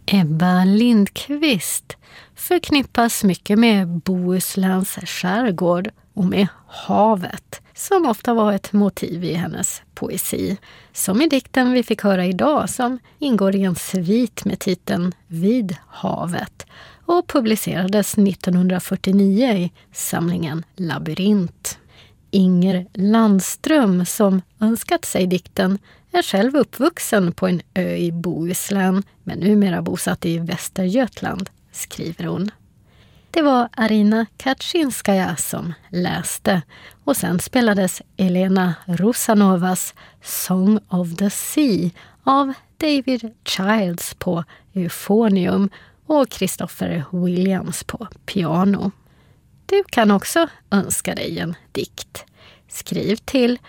Ebba Lindqvist förknippas mycket med Bohusläns skärgård och med havet, som ofta var ett motiv i hennes poesi. Som i dikten vi fick höra idag, som ingår i en svit med titeln Vid havet och publicerades 1949 i samlingen Labyrint. Inger Landström, som önskat sig dikten, är själv uppvuxen på en ö i Bohuslän men numera bosatt i Västergötland, skriver hon. Det var Arina Kaczynskaja som läste och sen spelades Elena Rusanovas Song of the Sea av David Childs på euphonium och Christopher Williams på piano. Du kan också önska dig en dikt. Skriv till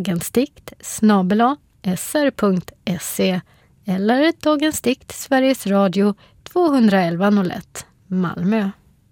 dagensdikt@sr.se eller Dagens dikt, Sveriges Radio 21101 Malmö.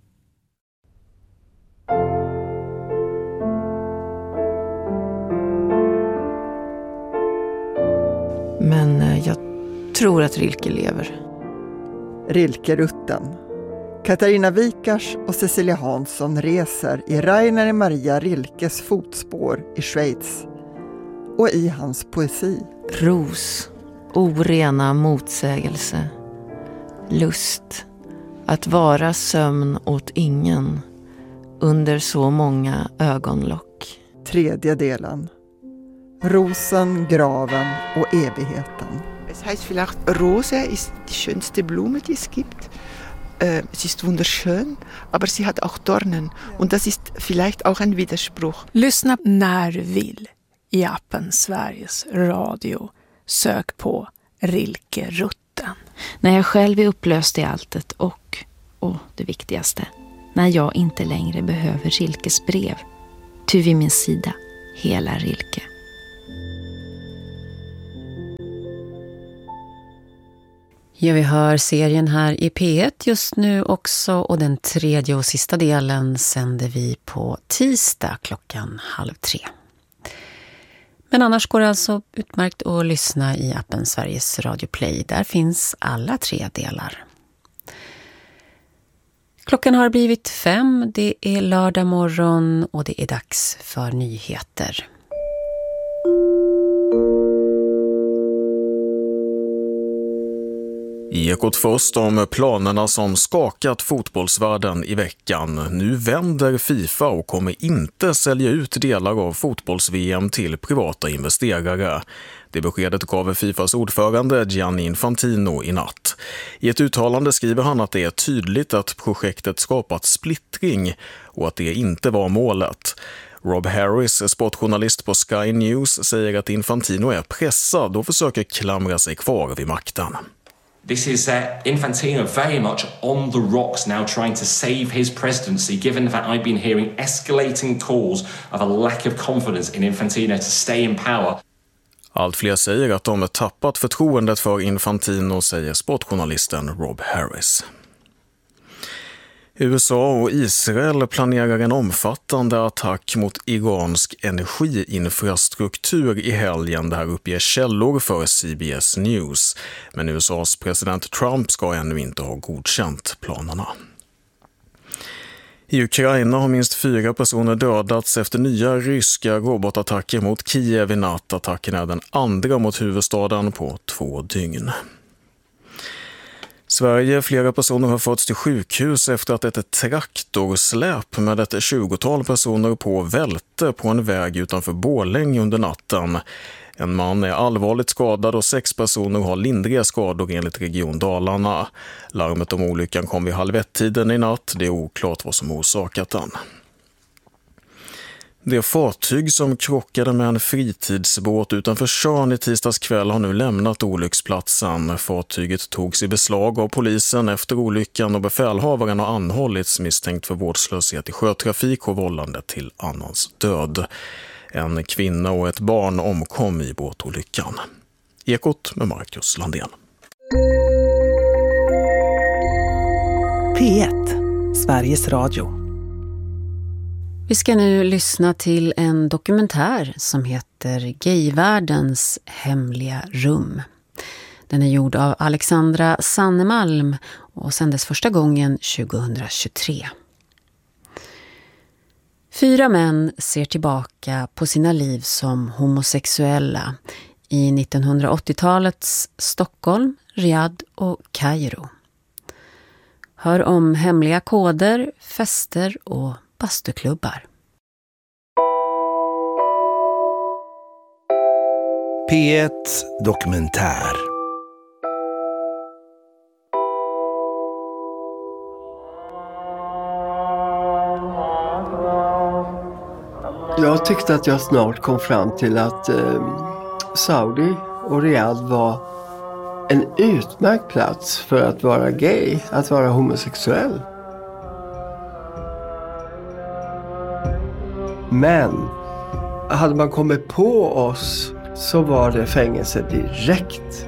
Men jag tror att Rilke lever. Rilke-rutten. Katarina Wikars och Cecilia Hansson reser i Rainer Maria Rilkes fotspår i Schweiz och i hans poesi. Ros, orena motsägelse, lust, att vara sömn åt ingen under så många ögonlock. Tredje delen. Rosen, graven och evigheten. Es heißt vielleicht, Rose ist die schönste Blume, die es gibt. Sie ist wunderschön, aber sie hat auch Dornen. Und das ist vielleicht auch ein Widerspruch. Lyssna när du vill i appen Sveriges Radio. Sök på Rilke-rutten. När jag själv är upplöst i alltet och det viktigaste, när jag inte längre behöver Rilkes brev. Ty vid min sida, hela Rilke. Ja, vi hör serien här i P1 just nu också, och den tredje och sista delen sänder vi på tisdag 14:30. Men annars går det alltså utmärkt att lyssna i appen Sveriges Radio Play. Där finns alla 3 delar. Klockan har blivit 5, det är lördag morgon och det är dags för nyheter. Ekot först om planerna som skakat fotbollsvärlden i veckan. Nu vänder FIFA och kommer inte sälja ut delar av fotbolls-VM till privata investerare. Det beskedet gav FIFAs ordförande Gianni Infantino i natt. I ett uttalande skriver han att det är tydligt att projektet skapat splittring och att det inte var målet. Rob Harris, sportjournalist på Sky News, säger att Infantino är pressad och försöker klamra sig kvar vid makten. This is Infantino very much on the rocks now, trying to save his presidency, given that I've been hearing escalating calls of a lack of confidence in Infantino to stay in power. Allt fler säger att de har tappat förtroendet för Infantino, säger sportjournalisten Rob Harris. USA och Israel planerar en omfattande attack mot iransk energiinfrastruktur i helgen. Det här uppger källor för CBS News. Men USAs president Trump ska ännu inte ha godkänt planerna. I Ukraina har minst 4 personer dödats efter nya ryska robotattacker mot Kiev i natt. Attacken är den andra mot huvudstaden på 2 dygn. Sverige, flera personer har förts till sjukhus efter att ett traktorsläp med ett 20-tal personer på välte på en väg utanför Borlänge under natten. En man är allvarligt skadad och 6 personer har lindriga skador enligt Region Dalarna. Larmet om olyckan kom vid 12:30 i natt. Det är oklart vad som orsakat den. Det fartyg som krockade med en fritidsbåt utanför Tjörn i tisdags kväll har nu lämnat olycksplatsen. Fartyget togs i beslag av polisen efter olyckan och befälhavaren har anhållits misstänkt för vårdslöshet i sjötrafik och vållande till annans död. En kvinna och ett barn omkom i båtolyckan. Ekot med Marcus Landén. P1, Sveriges Radio. Vi ska nu lyssna till en dokumentär som heter Gayvärldens hemliga rum. Den är gjord av Alexandra Sannemalm och sändes första gången 2023. 4 män ser tillbaka på sina liv som homosexuella i 1980-talets Stockholm, Riyadh och Kairo. Hör om hemliga koder, fester och bastuklubbar. P1 Dokumentär. Jag tyckte att jag snart kom fram till att Saudi och Riyadh var en utmärkt plats för att vara gay, att vara homosexuell. Men hade man kommit på oss så var det fängelse direkt.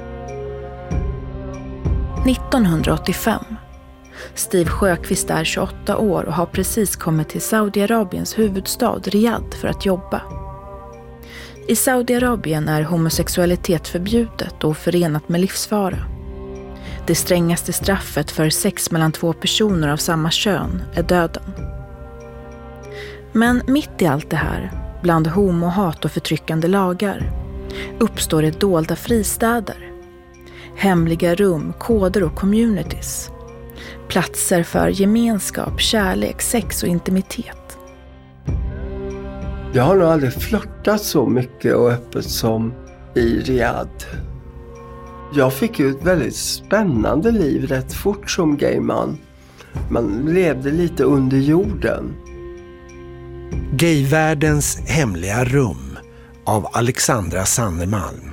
1985. Steve Sjöqvist är 28 år och har precis kommit till Saudiarabiens huvudstad Riyadh för att jobba. I Saudiarabien är homosexualitet förbjudet och förenat med livsfara. Det strängaste straffet för sex mellan 2 personer av samma kön är döden. Men mitt i allt det här, bland homohat och förtryckande lagar, uppstår det dolda fristäder. Hemliga rum, koder och communities. Platser för gemenskap, kärlek, sex och intimitet. Jag har nog aldrig flörtat så mycket och öppet som i Riyadh. Jag fick ju ett väldigt spännande liv rätt fort som gayman. Man levde lite under jorden. Gayvärldens hemliga rum av Alexandra Sannemalm.